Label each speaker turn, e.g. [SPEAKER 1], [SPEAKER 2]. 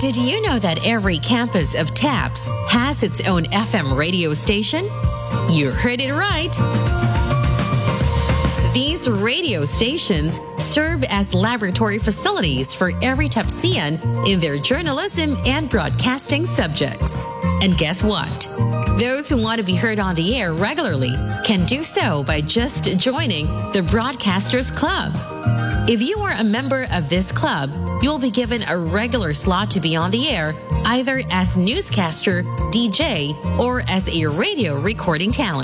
[SPEAKER 1] Did you know that every campus of TAPS has its own FM radio station? You heard it right. These radio stations serve as laboratory facilities for every TAPSian in their journalism and broadcasting subjects. And guess what? Those who want to be heard on the air regularly can do so by just joining the Broadcasters Club. If you are a member of this club, you'll be given a regular slot to be on the air, either as newscaster, DJ, or as a radio recording talent.